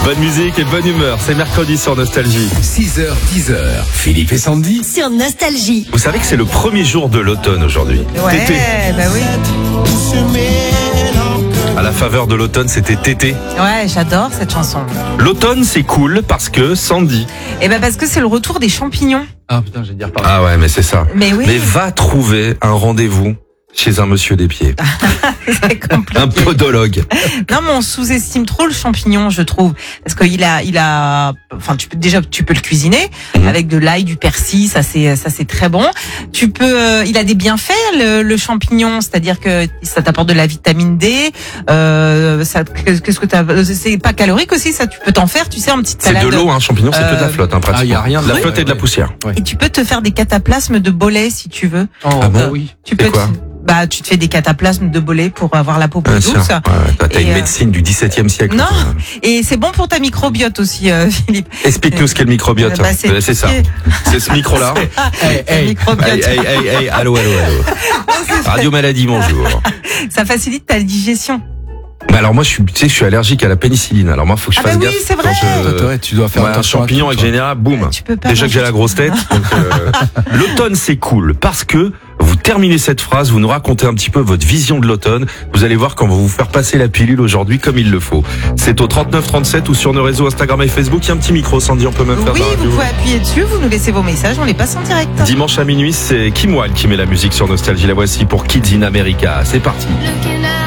Bonne musique et bonne humeur, c'est mercredi sur Nostalgie. 6h, 10h, Philippe et Sandy. Sur Nostalgie. Vous savez que c'est le premier jour de l'automne aujourd'hui. Ouais, Tété. bah oui. À la faveur de l'automne, c'était Tété. Ouais, j'adore cette chanson. L'automne, c'est cool parce que Sandy. Et ben parce que c'est le retour des champignons. Ah putain, j'ai dire pareil. Ah ouais, mais c'est ça. Mais oui. Mais va trouver un rendez-vous chez un monsieur des pieds. C'est compliqué. Un podologue. Non, mais on sous-estime trop le champignon, je trouve, parce qu'il a, enfin, tu peux le cuisiner avec de l'ail, du persil, ça c'est très bon. Tu peux, il a des bienfaits le champignon, c'est-à-dire que ça t'apporte de la vitamine D. Qu'est-ce que c'est pas calorique aussi, ça tu peux t'en faire, tu sais, en petite C'est salade. de l'eau, un champignon, c'est que de la flotte, hein, pratiquement. Ah, y a rien de la dedans. flotte et de la poussière. Ouais. Et tu peux te faire des cataplasmes de bolet si tu veux. Oh, Ah bon oui. Tu C'est peux quoi tu te fais des cataplasmes de bolet pour avoir la peau plus Bien douce. sûr. Ouais, t'as Et, une médecine du XVIIe siècle. Non, et c'est bon pour ta microbiote aussi, Philippe. Explique-nous ce qu'est le microbiote. Bah, c'est ça. C'est ce micro-là. Hey. Microbiote. Hey, allô. Radio Maladie, bonjour. Ça facilite ta digestion. Mais alors moi, je suis allergique à la pénicilline. Alors moi, faut que je Ah bah fasse oui, gaffe. c'est vrai. Ouais, tu dois faire Un attention à champignon tout, avec toi. général, boum. Tu peux pas Déjà que j'ai la grosse tête. Donc, l'automne, c'est cool parce que vous terminez cette phrase, vous nous racontez un petit peu votre vision de l'automne. Vous allez voir quand on va vous faire passer la pilule aujourd'hui comme il le faut. C'est au 3937 ou sur nos réseaux Instagram et Facebook. Il y a un petit micro, Sandy, on peut même faire Oui, dans la vous radio. pouvez appuyer dessus, vous nous laissez vos messages, on les passe en direct. Dimanche à minuit, c'est Kim Wilde qui met la musique sur Nostalgie. La voici pour Kids in America. C'est parti. Looking out